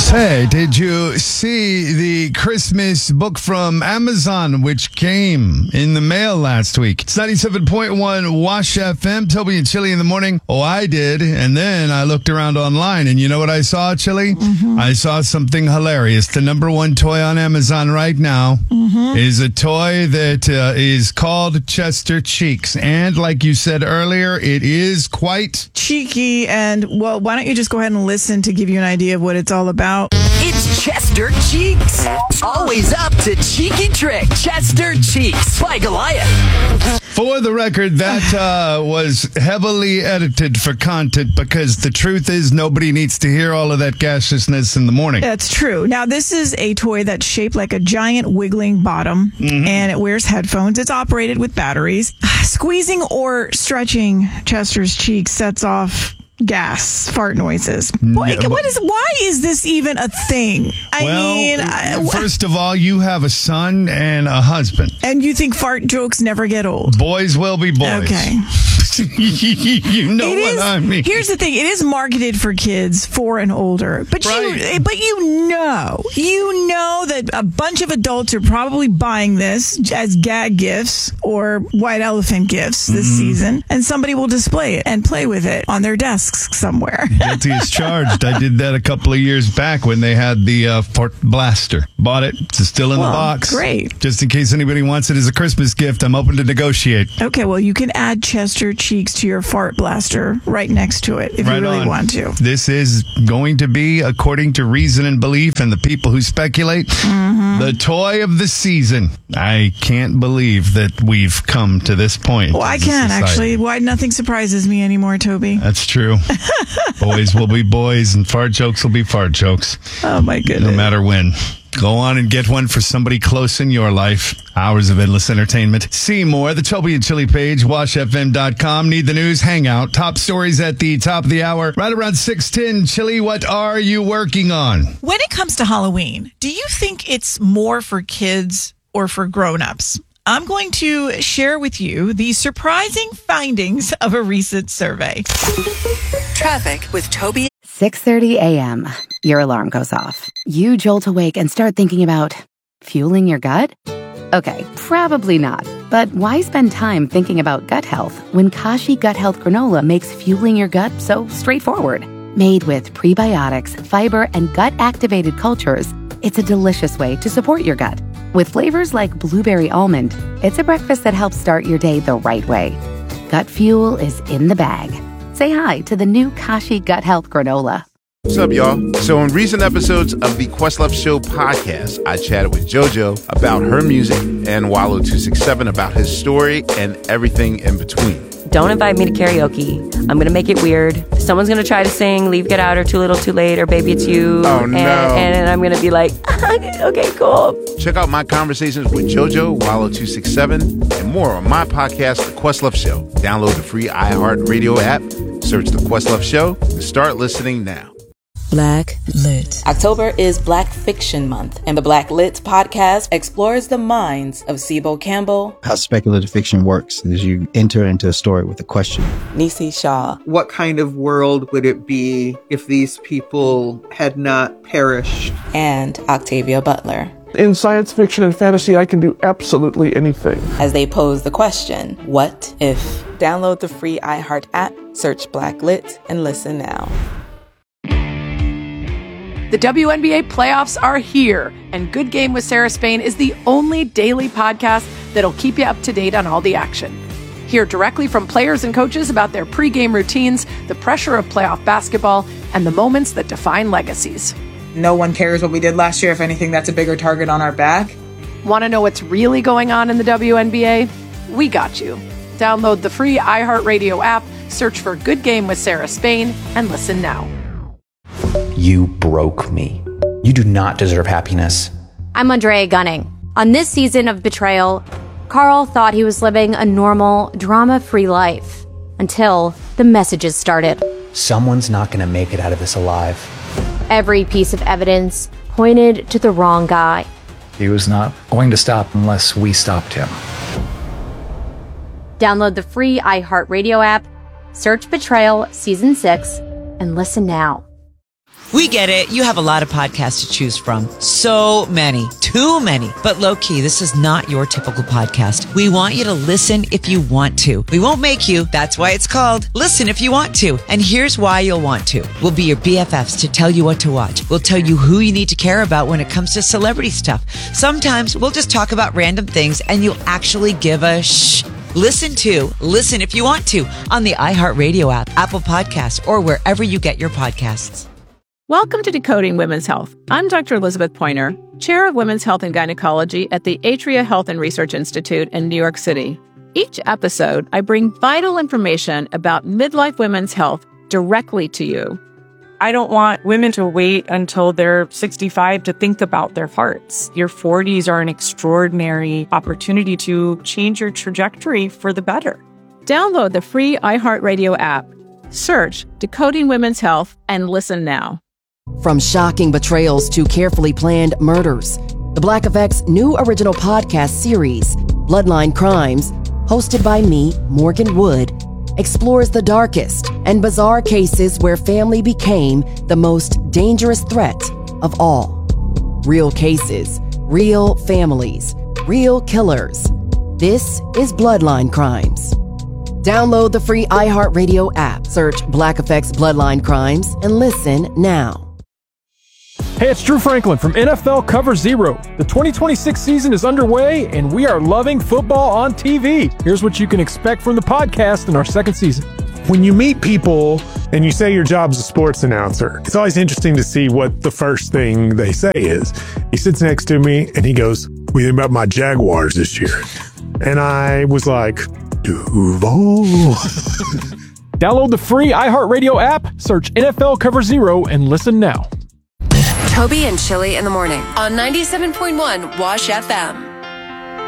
Hey, did you see the Christmas book from Amazon, which came in the mail last week? It's 97.1 Wash FM, Toby and Chili in the morning. Oh, I did. And then I looked around online, and you know what I saw, Chili? I saw something hilarious. The number one toy on Amazon right now is a toy that is called Chester Cheeks. And like you said earlier, it is quite cheeky. And, well, why don't you just go ahead and listen to give you an idea of what it's all about? It's Chester Cheeks. Always up to cheeky trick. Chester Cheeks by Goliath. For the record, that was heavily edited for content because the truth is nobody needs to hear all of that gaseousness in the morning. That's true. Now, this is a toy that's shaped like a giant wiggling bottom, and it wears headphones. It's operated with batteries. Squeezing or stretching Chester's cheeks sets off fart noises. Why is this even a thing? First of all, you have a son and a husband. And you think fart jokes never get old? Boys will be boys. Okay. You know what I mean. Here's the thing. It is marketed for kids 4 and older. But you know that a bunch of adults are probably buying this as gag gifts or white elephant gifts this season. And somebody will display it and play with it on their desks somewhere. Guilty as charged. I did that a couple of years back when they had the fart blaster. Bought it. It's still in the box. Great. Just in case anybody wants it as a Christmas gift, I'm open to negotiate. Okay, well, you can add Chester Cheeks to your fart blaster right next to it if you really want to. This is going to be, according to reason and belief and the people who speculate, the toy of the season. I can't believe that we've come to this point. Well, I can, actually. Why nothing surprises me anymore, Toby. That's true. Boys will be boys and fart jokes will be fart jokes. Oh, my goodness. No matter when. Go on and get one for somebody close in your life. Hours of endless entertainment. See more, the Toby and Chili page, washfm.com. Need the news? Hang out. Top stories at the top of the hour. Right around 6:10. Chili, what are you working on? When it comes to Halloween, do you think it's more for kids or for grown-ups? I'm going to share with you the surprising findings of a recent survey. Traffic with Toby. 6:30 a.m. Your alarm goes off. You jolt awake and start thinking about fueling your gut? Okay, probably not. But why spend time thinking about gut health when Kashi Gut Health Granola makes fueling your gut so straightforward? Made with prebiotics, fiber, and gut-activated cultures, it's a delicious way to support your gut. With flavors like blueberry almond, it's a breakfast that helps start your day the right way. Gut fuel is in the bag. Say hi to the new Kashi Gut Health Granola. What's up, y'all? So in recent episodes of the Questlove Show podcast, I chatted with JoJo about her music and Wallow267 about his story and everything in between. Don't invite me to karaoke. I'm going to make it weird. Someone's going to try to sing Leave, Get Out, or Too Little, Too Late, or Baby It's You. Oh, no. And I'm going to be like, okay, cool. Check out my conversations with JoJo, Wallow267, and more on my podcast, The Questlove Show. Download the free iHeartRadio app, search The Questlove Show, and start listening now. Black Lit. October is Black Fiction Month, and the Black Lit podcast explores the minds of Sibo Campbell. How speculative fiction works is you enter into a story with a question. Nisi Shaw. What kind of world would it be if these people had not perished? And Octavia Butler. In science fiction and fantasy, I can do absolutely anything. As they pose the question, what if? Download the free iHeart app, search Black Lit, and listen now. The WNBA playoffs are here, and Good Game with Sarah Spain is the only daily podcast that'll keep you up to date on all the action. Hear directly from players and coaches about their pregame routines, the pressure of playoff basketball, and the moments that define legacies. No one cares what we did last year. If anything, that's a bigger target on our back. Want to know what's really going on in the WNBA? We got you. Download the free iHeartRadio app, search for Good Game with Sarah Spain, and listen now. You broke me. You do not deserve happiness. I'm Andrea Gunning. On this season of Betrayal, Carl thought he was living a normal, drama-free life until the messages started. Someone's not going to make it out of this alive. Every piece of evidence pointed to the wrong guy. He was not going to stop unless we stopped him. Download the free iHeartRadio app, search Betrayal Season 6, and listen now. We get it. You have a lot of podcasts to choose from. So many. Too many. But low-key, this is not your typical podcast. We want you to listen if you want to. We won't make you. That's why it's called Listen If You Want To. And here's why you'll want to. We'll be your BFFs to tell you what to watch. We'll tell you who you need to care about when it comes to celebrity stuff. Sometimes we'll just talk about random things and you'll actually give a shh. Listen If You Want To on the iHeartRadio app, Apple Podcasts, or wherever you get your podcasts. Welcome to Decoding Women's Health. I'm Dr. Elizabeth Pointer, Chair of Women's Health and Gynecology at the Atria Health and Research Institute in New York City. Each episode, I bring vital information about midlife women's health directly to you. I don't want women to wait until they're 65 to think about their hearts. Your 40s are an extraordinary opportunity to change your trajectory for the better. Download the free iHeartRadio app. Search Decoding Women's Health and listen now. From shocking betrayals to carefully planned murders, the Black Effect's new original podcast series, Bloodline Crimes, hosted by me, Morgan Wood, explores the darkest and bizarre cases where family became the most dangerous threat of all. Real cases, real families, real killers. This is Bloodline Crimes. Download the free iHeartRadio app, search Black Effect's Bloodline Crimes, and listen now. Hey, it's Drew Franklin from NFL Cover Zero. The 2026 season is underway, and we are loving football on TV. Here's what you can expect from the podcast in our second season. When you meet people and you say your job's a sports announcer, it's always interesting to see what the first thing they say is. He sits next to me, and he goes, "What do you think about my Jaguars this year?" And I was like, Duval. Download the free iHeartRadio app, search NFL Cover Zero, and listen now. Toby and Chili in the morning on 97.1 Wash FM.